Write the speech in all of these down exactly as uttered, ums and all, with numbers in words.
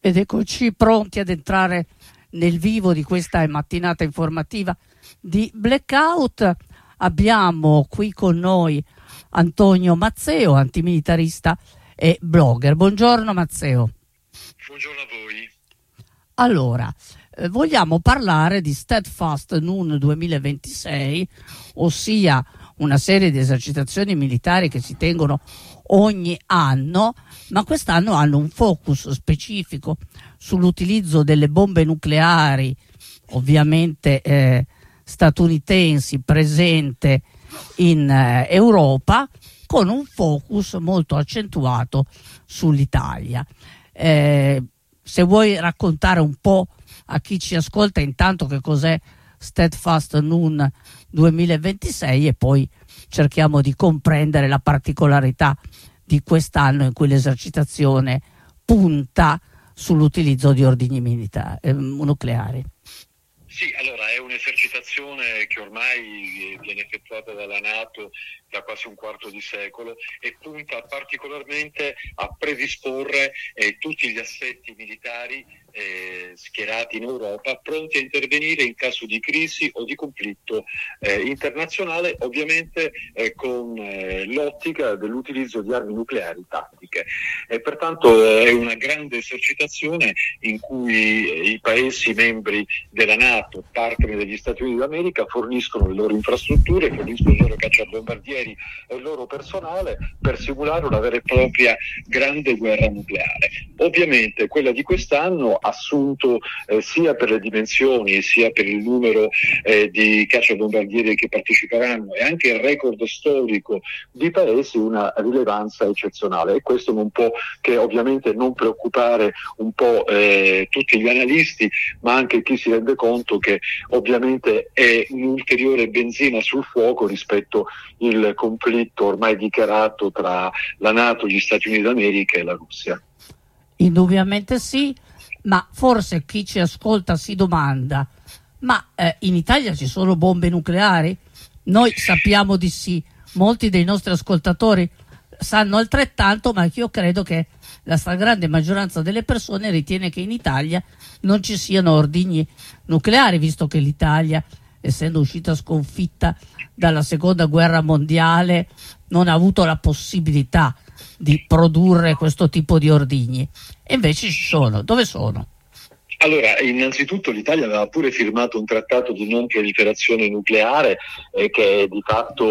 Ed eccoci pronti ad entrare nel vivo di questa mattinata informativa di Blackout. Abbiamo qui con noi Antonio Mazzeo, antimilitarista e blogger. Buongiorno Mazzeo. Buongiorno a voi. Allora, eh, vogliamo parlare di Steadfast Noon duemilaventisei, ossia una serie di esercitazioni militari che si tengono ogni anno, ma quest'anno hanno un focus specifico sull'utilizzo delle bombe nucleari, ovviamente eh, statunitensi, presente in eh, Europa, con un focus molto accentuato sull'Italia. Eh, se vuoi raccontare un po' a chi ci ascolta intanto che cos'è Steadfast Noon duemilaventisei e poi cerchiamo di comprendere la particolarità di quest'anno in cui l'esercitazione punta sull'utilizzo di ordigni militari, eh, nucleari. Sì, allora è un'esercitazione che ormai viene effettuata dalla NATO da quasi un quarto di secolo e punta particolarmente a predisporre eh, tutti gli assetti militari eh, schierati in Europa, pronti a intervenire in caso di crisi o di conflitto eh, internazionale, ovviamente eh, con eh, l'ottica dell'utilizzo di armi nucleari tattiche. E pertanto eh, è una grande esercitazione in cui eh, i paesi membri della NATO, partner degli Stati Uniti d'America, forniscono le loro infrastrutture, forniscono i loro cacciabombardieri e il loro personale per simulare una vera e propria grande guerra nucleare. Ovviamente quella di quest'anno ha assunto eh, sia per le dimensioni sia per il numero eh, di cacciabombardieri che parteciperanno e anche il record storico di paesi una rilevanza eccezionale, e questo non può che ovviamente non preoccupare un po' eh, tutti gli analisti, ma anche chi si rende conto che ovviamente è un'ulteriore benzina sul fuoco rispetto al conflitto ormai dichiarato tra la NATO, gli Stati Uniti d'America e la Russia. Indubbiamente sì, ma forse chi ci ascolta si domanda, ma eh, in Italia ci sono bombe nucleari? Noi sappiamo di sì, molti dei nostri ascoltatori sanno altrettanto, ma io credo che la stragrande maggioranza delle persone ritiene che in Italia non ci siano ordigni nucleari, visto che l'Italia, essendo uscita sconfitta dalla seconda guerra mondiale, non ha avuto la possibilità di produrre questo tipo di ordigni. E invece ci sono. Dove sono? Allora, innanzitutto l'Italia aveva pure firmato un trattato di non proliferazione nucleare eh, che di fatto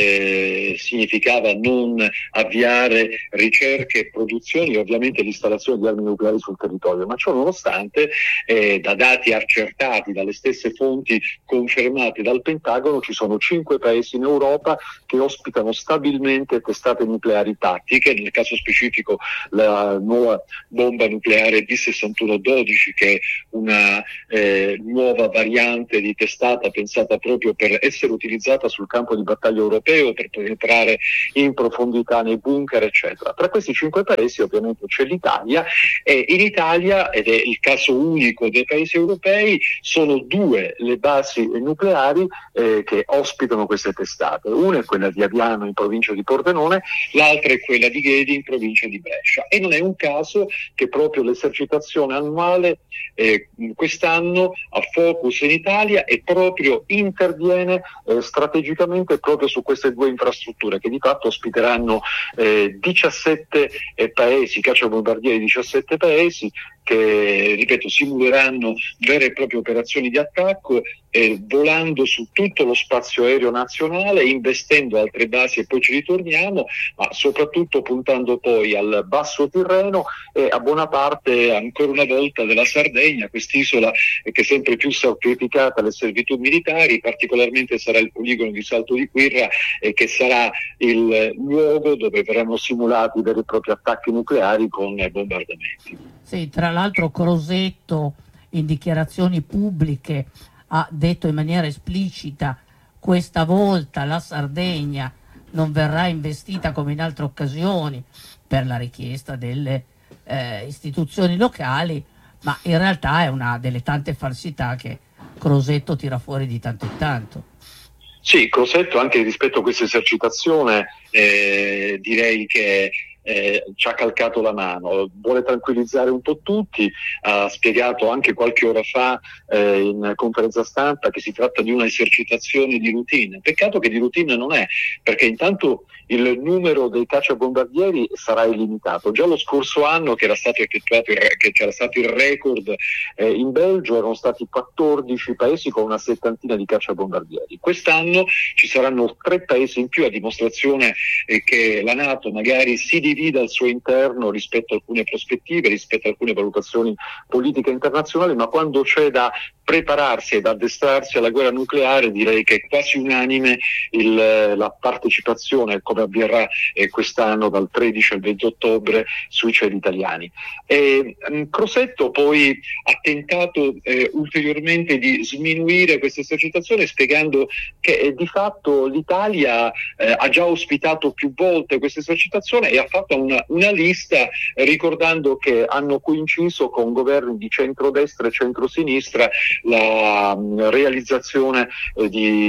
eh, significava non avviare ricerche e produzioni e ovviamente l'installazione di armi nucleari sul territorio, ma ciò nonostante eh, da dati accertati dalle stesse fonti confermate dal Pentagono ci sono cinque paesi in Europa che ospitano stabilmente testate nucleari tattiche, nel caso specifico la nuova bomba nucleare B sessantuno dodici, che una eh, nuova variante di testata pensata proprio per essere utilizzata sul campo di battaglia europeo, per penetrare in profondità nei bunker, eccetera. Tra questi cinque paesi ovviamente c'è l'Italia, e in Italia, ed è il caso unico dei paesi europei, sono due le basi nucleari eh, che ospitano queste testate. Una è quella di Aviano in provincia di Pordenone, l'altra è quella di Ghedi in provincia di Brescia, e non è un caso che proprio l'esercitazione annuale Eh, quest'anno a focus in Italia e proprio interviene eh, strategicamente proprio su queste due infrastrutture che di fatto ospiteranno eh, diciassette eh, paesi, cacciabombardieri di diciassette paesi che, ripeto, simuleranno vere e proprie operazioni di attacco eh, volando su tutto lo spazio aereo nazionale, investendo altre basi e poi ci ritorniamo, ma soprattutto puntando poi al basso Tirreno e a buona parte ancora una volta della Sardegna, quest'isola che sempre più si è criticata alle servitù militari. Particolarmente sarà il poligono di Salto di Quirra e che sarà il luogo dove verranno simulati veri e propri attacchi nucleari con bombardamenti. Sì, tra l'altro Crosetto in dichiarazioni pubbliche ha detto in maniera esplicita: questa volta la Sardegna non verrà investita come in altre occasioni per la richiesta delle eh, istituzioni locali, ma in realtà è una delle tante falsità che Crosetto tira fuori di tanto in tanto. Sì, Crosetto anche rispetto a questa esercitazione eh, direi che eh, ci ha calcato la mano, vuole tranquillizzare un po' tutti, ha spiegato anche qualche ora fa eh, in conferenza stampa che si tratta di una esercitazione di routine. Peccato che di routine non è, perché intanto il numero dei cacciabombardieri sarà illimitato. Già lo scorso anno, che era stato effettuato il, che c'era stato il record eh, in Belgio, erano stati quattordici paesi con una settantina di cacciabombardieri. Quest'anno ci saranno tre paesi in più, a dimostrazione eh, che la NATO magari si divide al suo interno rispetto a alcune prospettive, rispetto a alcune valutazioni politiche internazionali, ma quando c'è da prepararsi ed addestrarsi alla guerra nucleare, direi che è quasi unanime il, la partecipazione, come avverrà eh, quest'anno dal tredici al venti ottobre sui cieli italiani. E, mh, Crosetto poi ha tentato eh, ulteriormente di sminuire questa esercitazione, spiegando che eh, di fatto l'Italia eh, ha già ospitato più volte questa esercitazione e ha fatto una, una lista eh, ricordando che hanno coinciso con governi di centrodestra e centrosinistra la mh, realizzazione eh,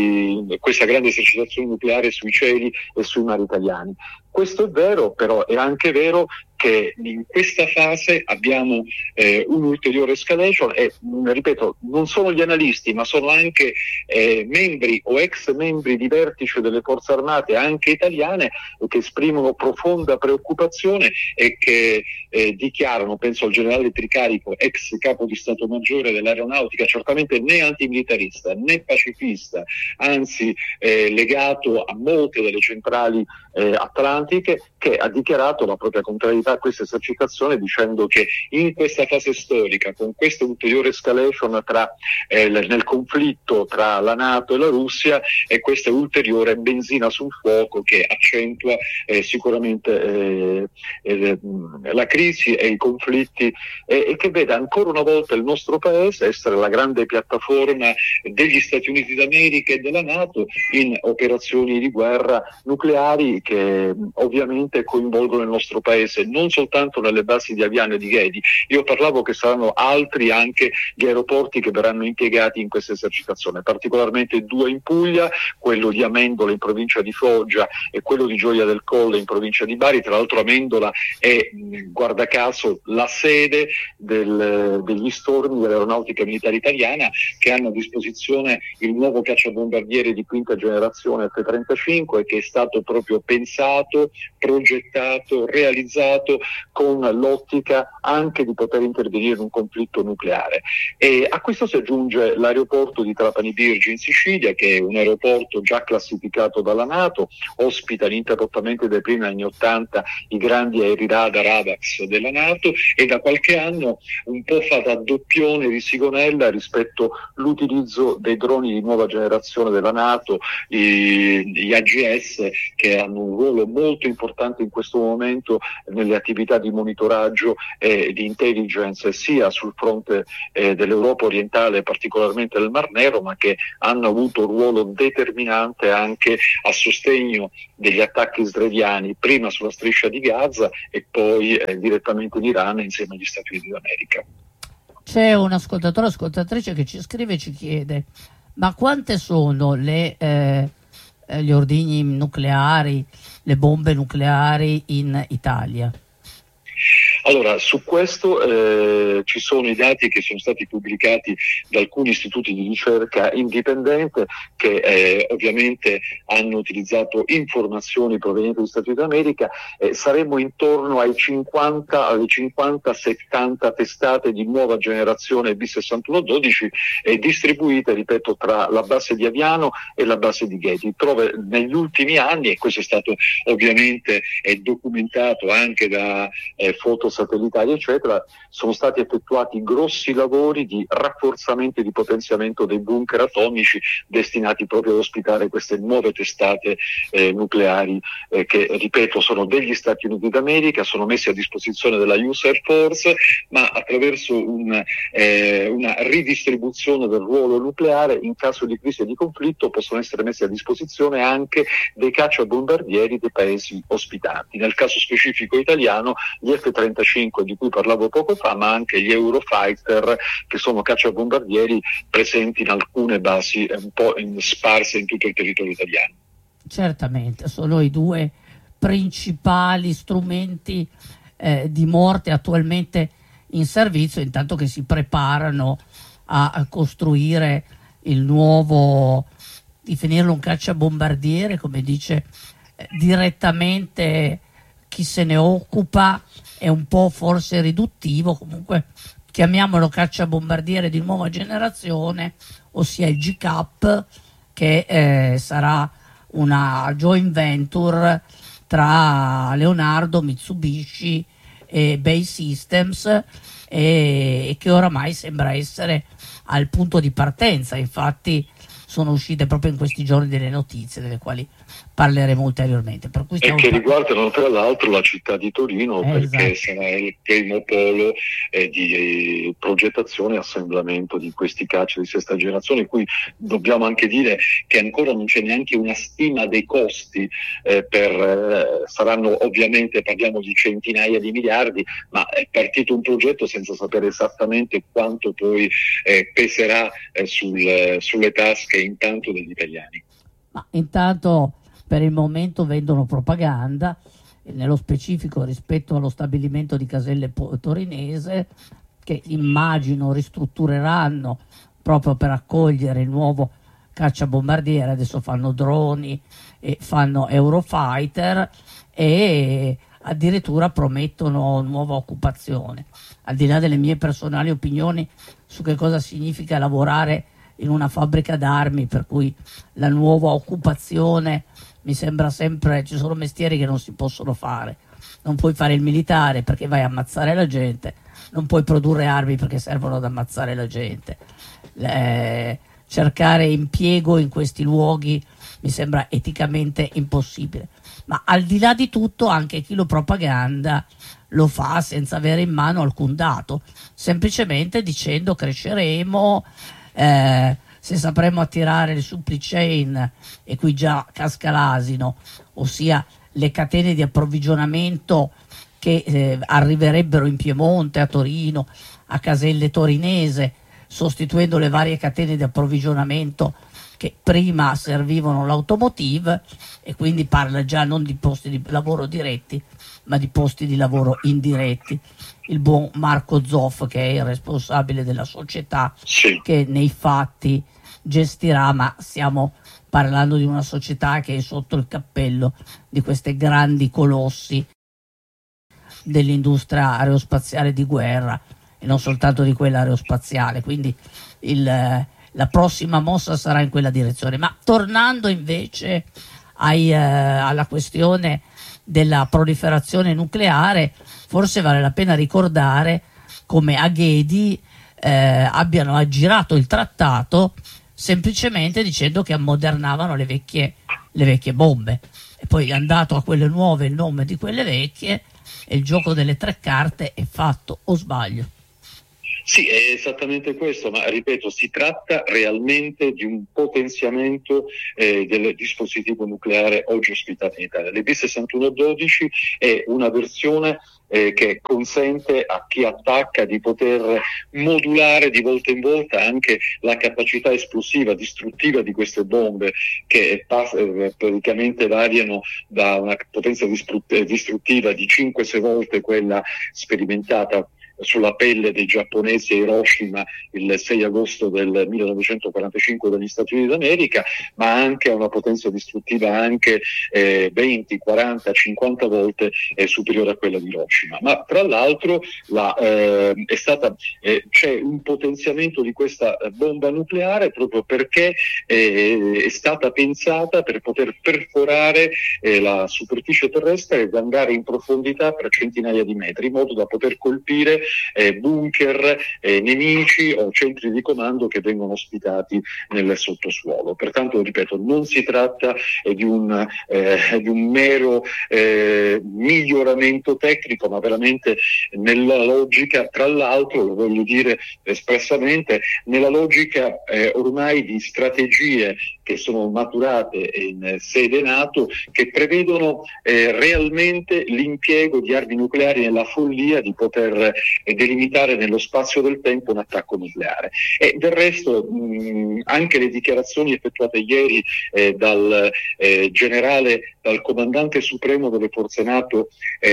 di questa grande esercitazione nucleare sui cieli e sui mari italiani. Questo è vero, però è anche vero che in questa fase abbiamo eh, un'ulteriore escalation e, mh, ripeto, non sono gli analisti, ma sono anche eh, membri o ex membri di vertice delle forze armate, anche italiane, che esprimono profonda preoccupazione e che eh, dichiarano, penso al generale Tricarico, ex capo di Stato Maggiore dell'Aeronautica, certamente né antimilitarista né pacifista, anzi eh, legato a molte delle centrali eh, atlantiche, che ha dichiarato la propria contrarietà a questa esercitazione, dicendo che in questa fase storica, con questa ulteriore escalation tra, eh, nel conflitto tra la NATO e la Russia, e questa ulteriore benzina sul fuoco che accentua eh, sicuramente eh, eh, la crisi e i conflitti eh, e che vede ancora una volta il nostro paese essere la grande piattaforma degli Stati Uniti d'America e della NATO in operazioni di guerra nucleari che ovviamente coinvolgono il nostro paese non soltanto nelle basi di Aviano e di Ghedi. Io parlavo che saranno altri anche gli aeroporti che verranno impiegati in questa esercitazione, particolarmente due in Puglia, quello di Amendola in provincia di Foggia e quello di Gioia del Colle in provincia di Bari. Tra l'altro Amendola è, guarda caso, la sede del, degli stormi dell'aeronautica militare italiana, che hanno a disposizione il nuovo cacciabombardiere di quinta generazione F trentacinque, che è stato proprio pensato, progettato, realizzato con l'ottica anche di poter intervenire in un conflitto nucleare. E a questo si aggiunge l'aeroporto di Trapani Birgi in Sicilia, che è un aeroporto già classificato dalla NATO, ospita ininterrottamente dai primi anni ottanta i grandi aerei radar AVAX della NATO e da qualche anno un po' fa da doppione di Sigonella rispetto all'utilizzo dei droni di nuova generazione della NATO, i, gli A G S, che hanno un ruolo molto importante in questo momento nelle attività di monitoraggio e di intelligence sia sul fronte eh, dell'Europa orientale, particolarmente del Mar Nero, ma che hanno avuto un ruolo determinante anche a sostegno degli attacchi israeliani, prima sulla striscia di Gaza e poi eh, direttamente in Iran insieme agli Stati Uniti d'America. C'è un ascoltatore o ascoltatrice che ci scrive e ci chiede: ma quante sono le, eh, gli ordigni nucleari, le bombe nucleari in Italia? Allora, su questo eh, ci sono i dati che sono stati pubblicati da alcuni istituti di ricerca indipendente che eh, ovviamente hanno utilizzato informazioni provenienti dagli Stati Uniti d'America. Eh, saremmo intorno ai cinquanta, alle cinquanta settanta testate di nuova generazione B sessantuno dodici eh, distribuite, ripeto, tra la base di Aviano e la base di Ghedi. Trove negli ultimi anni, e questo è stato ovviamente è documentato anche da eh, foto satellitari eccetera, sono stati effettuati grossi lavori di rafforzamento e di potenziamento dei bunker atomici destinati proprio ad ospitare queste nuove testate eh, nucleari eh, che, ripeto, sono degli Stati Uniti d'America, sono messi a disposizione della U S Air Force, ma attraverso un, eh, una ridistribuzione del ruolo nucleare in caso di crisi e di conflitto possono essere messi a disposizione anche dei cacciabombardieri dei paesi ospitanti. Nel caso specifico italiano gli F trentacinque di cui parlavo poco fa, ma anche gli Eurofighter, che sono cacciabombardieri presenti in alcune basi un po' in, sparse in tutto il territorio italiano. Certamente, sono i due principali strumenti eh, di morte attualmente in servizio, intanto che si preparano a, a costruire il nuovo, definirlo un cacciabombardiere, come dice eh, direttamente chi se ne occupa, è un po' forse riduttivo, comunque chiamiamolo cacciabombardiere di nuova generazione, ossia il G CAP, che eh, sarà una joint venture tra Leonardo, Mitsubishi e Bay Systems, e, e che oramai sembra essere al punto di partenza. Infatti sono uscite proprio in questi giorni delle notizie delle quali parleremo ulteriormente. Per cui e che par- riguardano tra l'altro la città di Torino, eh, perché esatto. sarà il primo polo eh, di eh, progettazione e assemblamento di questi caccia di sesta generazione, cui dobbiamo anche dire che ancora non c'è neanche una stima dei costi, eh, per eh, saranno ovviamente, parliamo di centinaia di miliardi, ma è partito un progetto senza sapere esattamente quanto poi eh, peserà eh, sul, sulle tasche intanto degli italiani. Ma intanto per il momento vendono propaganda, e nello specifico rispetto allo stabilimento di Caselle Torinese, che immagino ristruttureranno proprio per accogliere il nuovo cacciabombardiere. Adesso fanno droni e fanno Eurofighter e addirittura promettono nuova occupazione. Al di là delle mie personali opinioni su che cosa significa lavorare in una fabbrica d'armi, per cui la nuova occupazione mi sembra sempre, ci sono mestieri che non si possono fare, non puoi fare il militare perché vai a ammazzare la gente, non puoi produrre armi perché servono ad ammazzare la gente. Eh, cercare impiego in questi luoghi mi sembra eticamente impossibile, ma al di là di tutto anche chi lo propaganda lo fa senza avere in mano alcun dato, semplicemente dicendo cresceremo, eh, se sapremo attirare le supply chain, e qui già casca l'asino, ossia le catene di approvvigionamento che eh, arriverebbero in Piemonte, a Torino, a Caselle Torinese, sostituendo le varie catene di approvvigionamento che prima servivano l'automotive, e quindi parla già non di posti di lavoro diretti ma di posti di lavoro indiretti. Il buon Marco Zoff, che è il responsabile della società, Sì. che nei fatti gestirà, ma stiamo parlando di una società che è sotto il cappello di questi grandi colossi dell'industria aerospaziale di guerra e non soltanto di quella aerospaziale, quindi il, la prossima mossa sarà in quella direzione. Ma tornando invece ai, eh, alla questione della proliferazione nucleare, forse vale la pena ricordare come a Ghedi eh, abbiano aggirato il trattato semplicemente dicendo che ammodernavano le vecchie, le vecchie bombe, e poi hanno dato a quelle nuove il nome di quelle vecchie e il gioco delle tre carte è fatto, o sbaglio? Sì, è esattamente questo, ma ripeto, si tratta realmente di un potenziamento eh, del dispositivo nucleare oggi ospitato in Italia. L'E B sessantuno dodici è una versione eh, che consente a chi attacca di poter modulare di volta in volta anche la capacità esplosiva, distruttiva di queste bombe, che pass- eh, praticamente variano da una potenza distruttiva di cinque sei volte quella sperimentata sulla pelle dei giapponesi a Hiroshima il sei agosto del millenovecentoquarantacinque dagli Stati Uniti d'America, ma anche a una potenza distruttiva anche eh, venti, quaranta, cinquanta volte eh, superiore a quella di Hiroshima. Ma tra l'altro la, eh, è stata, eh, c'è un potenziamento di questa bomba nucleare proprio perché eh, è stata pensata per poter perforare eh, la superficie terrestre ed andare in profondità per centinaia di metri, in modo da poter colpire Eh, bunker eh, nemici o centri di comando che vengono ospitati nel sottosuolo. Pertanto, ripeto, non si tratta eh, di, un, eh, di un mero eh, miglioramento tecnico, ma veramente nella logica, tra l'altro, lo voglio dire espressamente, nella logica eh, ormai di strategie che sono maturate in sede NATO, che prevedono eh, realmente l'impiego di armi nucleari nella follia di poter e delimitare nello spazio del tempo un attacco nucleare. E del resto mh, anche le dichiarazioni effettuate ieri eh, dal eh, generale dal comandante supremo delle forze NATO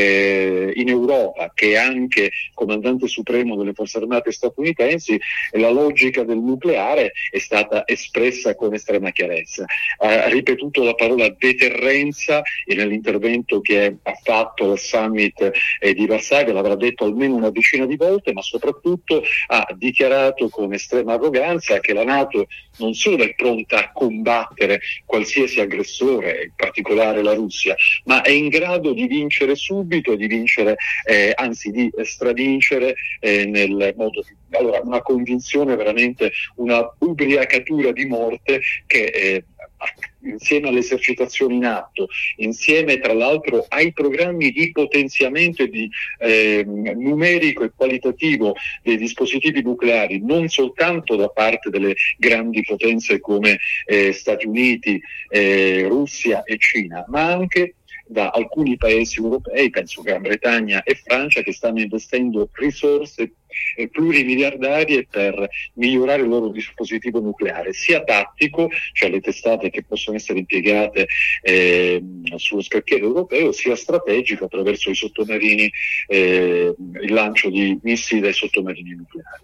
eh, in Europa, che è anche comandante supremo delle forze armate statunitensi, e la logica del nucleare è stata espressa con estrema chiarezza. Ha ripetuto la parola deterrenza e nell'intervento che ha fatto al summit eh, di Varsavia l'avrà detto almeno una decina di volte, ma soprattutto ha dichiarato con estrema arroganza che la NATO non solo è pronta a combattere qualsiasi aggressore, in particolare la Russia, ma è in grado di vincere subito e di vincere, eh, anzi di stravincere eh, nel modo di... Allora, una convinzione veramente, una ubriacatura di morte che eh, insieme alle esercitazioni in atto, insieme tra l'altro ai programmi di potenziamento e di eh, numerico e qualitativo dei dispositivi nucleari, non soltanto da parte delle grandi potenze come eh, Stati Uniti, eh, Russia e Cina, ma anche da alcuni paesi europei, penso Gran Bretagna e Francia, che stanno investendo risorse eh, plurimiliardarie per migliorare il loro dispositivo nucleare, sia tattico, cioè le testate che possono essere impiegate eh, sullo scacchiere europeo, sia strategico attraverso i sottomarini, eh, il lancio di missili dai sottomarini nucleari.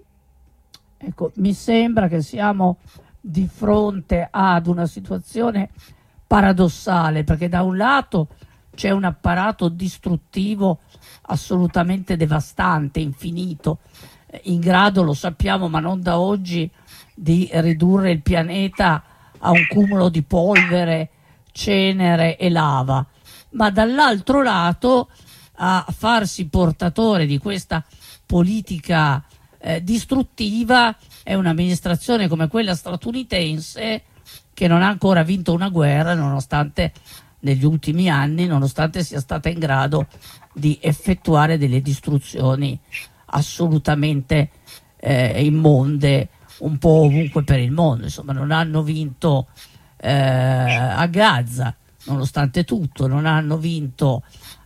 Ecco, mi sembra che siamo di fronte ad una situazione paradossale, perché da un lato c'è un apparato distruttivo assolutamente devastante, infinito, in grado, lo sappiamo, ma non da oggi, di ridurre il pianeta a un cumulo di polvere, cenere e lava, ma dall'altro lato a farsi portatore di questa politica eh, distruttiva è un'amministrazione come quella statunitense, che non ha ancora vinto una guerra, nonostante negli ultimi anni, nonostante sia stata in grado di effettuare delle distruzioni assolutamente eh, immonde un po' ovunque per il mondo. Insomma, non hanno vinto eh, a Gaza, nonostante tutto, non hanno vinto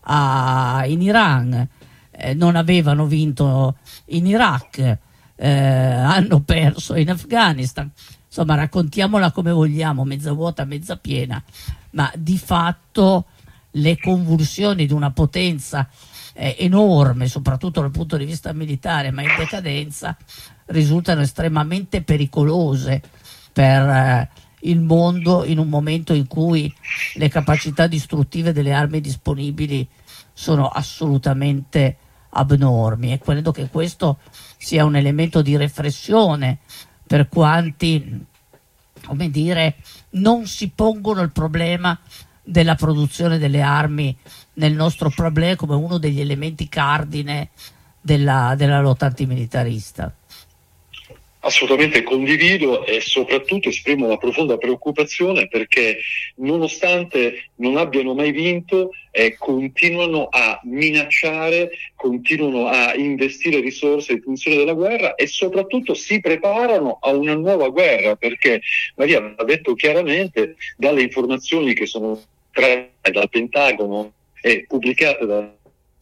a, in Iran, eh, non avevano vinto in Iraq, eh, hanno perso in Afghanistan. Insomma, raccontiamola come vogliamo, mezza vuota, mezza piena, ma di fatto le convulsioni di una potenza eh, enorme, soprattutto dal punto di vista militare, ma in decadenza, risultano estremamente pericolose per eh, il mondo in un momento in cui le capacità distruttive delle armi disponibili sono assolutamente abnormi, e credo che questo sia un elemento di riflessione per quanti, come dire, non si pongono il problema della produzione delle armi nel nostro problema come uno degli elementi cardine della, della lotta antimilitarista. Assolutamente condivido e soprattutto esprimo la profonda preoccupazione perché nonostante non abbiano mai vinto eh, continuano a minacciare, continuano a investire risorse in funzione della guerra e soprattutto si preparano a una nuova guerra, perché Maria ha detto chiaramente dalle informazioni che sono tratte dal Pentagono e pubblicate da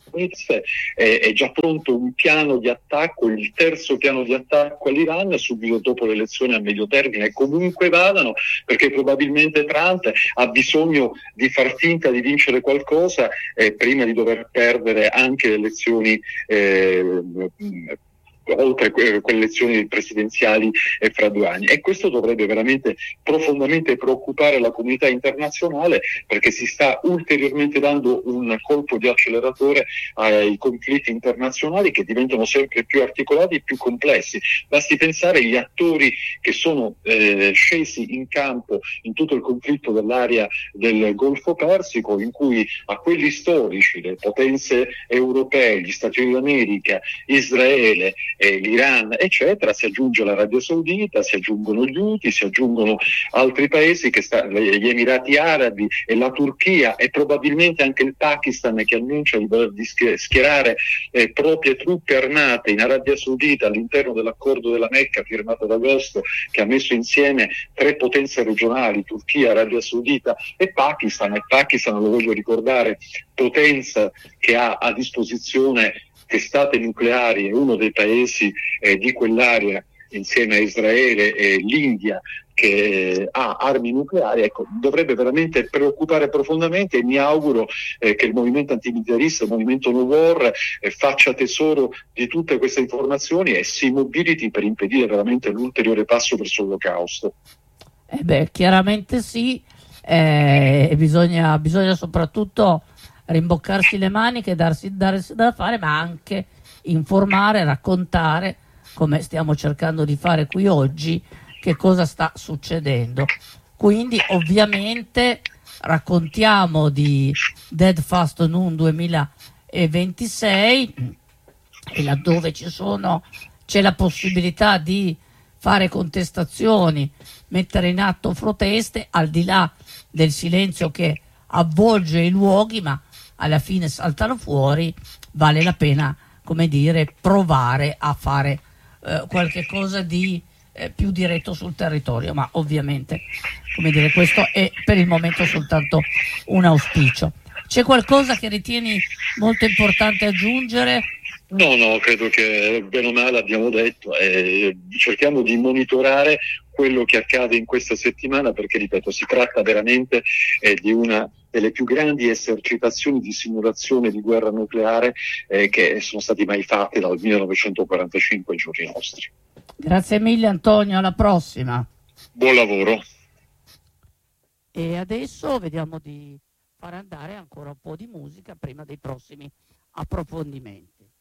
È, è già pronto un piano di attacco, il terzo piano di attacco all'Iran subito dopo le elezioni a medio termine, comunque vadano, perché probabilmente Trump ha bisogno di far finta di vincere qualcosa eh, prima di dover perdere anche le elezioni eh, oltre que- quelle elezioni presidenziali e fra due anni, e questo dovrebbe veramente profondamente preoccupare la comunità internazionale, perché si sta ulteriormente dando un colpo di acceleratore ai conflitti internazionali che diventano sempre più articolati e più complessi. Basti pensare agli attori che sono eh, scesi in campo in tutto il conflitto dell'area del Golfo Persico, in cui a quelli storici, le potenze europee, gli Stati Uniti d'America, Israele, Eh, l'Iran eccetera, si aggiunge l'Arabia Saudita, si aggiungono gli Houthi, si aggiungono altri paesi che sta, gli Emirati Arabi e la Turchia e probabilmente anche il Pakistan, che annuncia di voler schierare eh, proprie truppe armate in Arabia Saudita all'interno dell'accordo della Mecca firmato ad agosto, che ha messo insieme tre potenze regionali, Turchia, Arabia Saudita e Pakistan. E Pakistan, lo voglio ricordare, potenza che ha a disposizione testate nucleari, è uno dei paesi eh, di quell'area insieme a Israele e l'India che ha armi nucleari, ecco, dovrebbe veramente preoccupare profondamente, e mi auguro eh, che il movimento antimilitarista, il movimento No War, eh, faccia tesoro di tutte queste informazioni e si mobiliti per impedire veramente l'ulteriore passo verso l'olocausto. Eh beh, chiaramente sì, eh, bisogna, bisogna soprattutto rimboccarsi le maniche, darsi, darsi da fare, ma anche informare, raccontare, come stiamo cercando di fare qui oggi, che cosa sta succedendo. Quindi ovviamente raccontiamo di Dead Fast Noon duemilaventisei, e laddove ci sono, c'è la possibilità di fare contestazioni, mettere in atto proteste, al di là del silenzio che avvolge i luoghi, ma alla fine saltano fuori, vale la pena, come dire, provare a fare eh, qualche cosa di eh, più diretto sul territorio, ma ovviamente, come dire, questo è per il momento soltanto un auspicio. C'è qualcosa che ritieni molto importante aggiungere? No, no, credo che bene o male abbiamo detto, eh, cerchiamo di monitorare quello che accade in questa settimana, perché, ripeto, si tratta veramente eh, di una delle più grandi esercitazioni di simulazione di guerra nucleare eh, che sono stati mai fatte dal millenovecentoquarantacinque ai giorni nostri. Grazie mille Antonio, alla prossima. Buon lavoro. E adesso vediamo di far andare ancora un po' di musica prima dei prossimi approfondimenti.